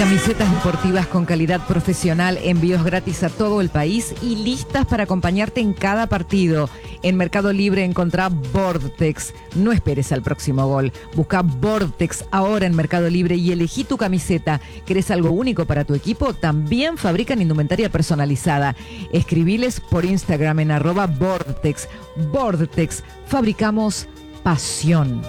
Camisetas deportivas con calidad profesional, envíos gratis a todo el país y listas para acompañarte en cada partido. En Mercado Libre encontrá Vortex. No esperes al próximo gol. Busca Vortex ahora en Mercado Libre y elegí tu camiseta. ¿Querés algo único para tu equipo? También fabrican indumentaria personalizada. Escribiles por Instagram en @Vortex. Vortex. Fabricamos pasión.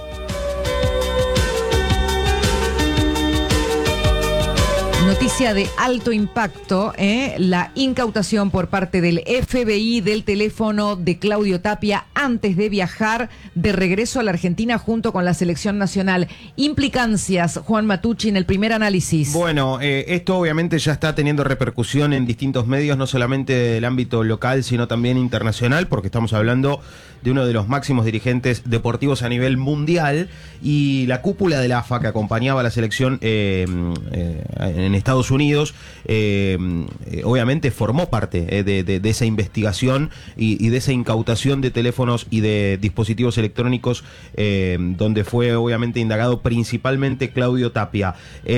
Noticia de alto impacto, la incautación por parte del FBI del teléfono de Claudio Tapia antes de viajar de regreso a la Argentina junto con la selección nacional. Implicancias, Juan Matucci, en el primer análisis. Bueno, esto obviamente ya está teniendo repercusión en distintos medios, no solamente del ámbito local, sino también internacional, porque estamos hablando de uno de los máximos dirigentes deportivos a nivel mundial, y la cúpula de la AFA que acompañaba a la selección en Estados Unidos, obviamente formó parte de esa investigación y de esa incautación de teléfonos y de dispositivos electrónicos, donde fue obviamente indagado principalmente Claudio Tapia.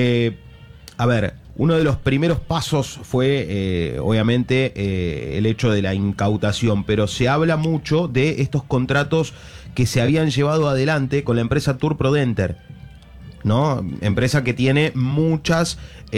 A ver, uno de los primeros pasos fue, obviamente, el hecho de la incautación, pero se habla mucho de estos contratos que se habían llevado adelante con la empresa Tour Prodenter, ¿no? Empresa que tiene muchas,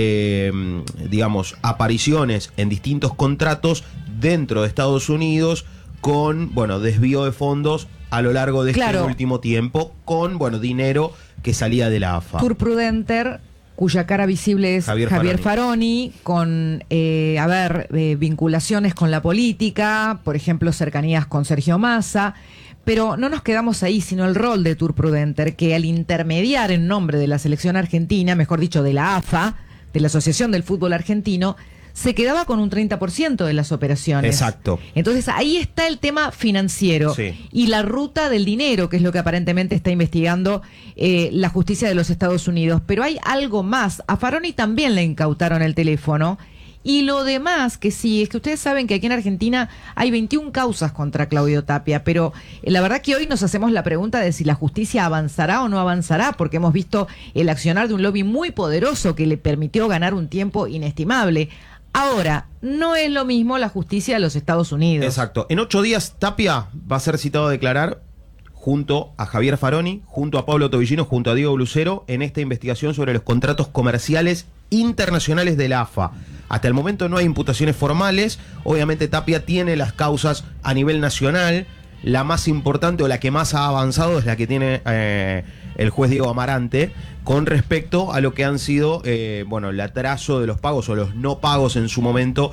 digamos, apariciones en distintos contratos dentro de Estados Unidos con, bueno, desvío de fondos a lo largo de este último tiempo, con, bueno, dinero que salía de la AFA. Tour Prodenter, cuya cara visible es Javier Faroni, con, vinculaciones con la política, por ejemplo, cercanías con Sergio Massa. Pero no nos quedamos ahí, sino el rol de Tour Prodenter, que al intermediar en nombre de la selección argentina, mejor dicho, de la AFA, de la Asociación del Fútbol Argentino, se quedaba con un 30% de las operaciones. Exacto. Entonces ahí está el tema financiero, sí, y la ruta del dinero, que es lo que aparentemente está investigando la justicia de los Estados Unidos. Pero hay algo más. A Faroni también le incautaron el teléfono. Y lo demás, que sí, es que ustedes saben que aquí en Argentina hay 21 causas contra Claudio Tapia, pero la verdad que hoy nos hacemos la pregunta de si la justicia avanzará o no avanzará, porque hemos visto el accionar de un lobby muy poderoso que le permitió ganar un tiempo inestimable. Ahora, no es lo mismo la justicia de los Estados Unidos. Exacto. En 8 días, Tapia va a ser citado a declarar junto a Javier Faroni, junto a Pablo Tobillino, junto a Diego Lucero, en esta investigación sobre los contratos comerciales internacionales de la AFA. Hasta el momento no hay imputaciones formales. Obviamente Tapia tiene las causas a nivel nacional. La más importante o la que más ha avanzado es la que tiene el juez Diego Amarante con respecto a lo que han sido el atraso de los pagos o los no pagos en su momento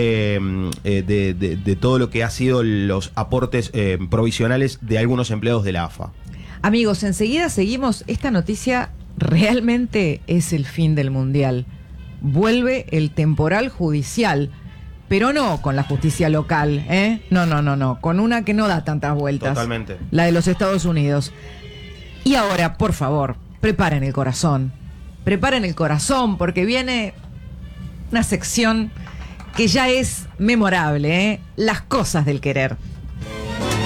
de todo lo que ha sido los aportes provisionales de algunos empleados de la AFA. Amigos, enseguida seguimos. Esta noticia realmente es el fin del Mundial. Vuelve el temporal judicial, pero no con la justicia local, No, con una que no da tantas vueltas. Totalmente. La de los Estados Unidos. Y ahora, por favor, preparen el corazón. Preparen el corazón, porque viene una sección que ya es memorable, Las cosas del querer.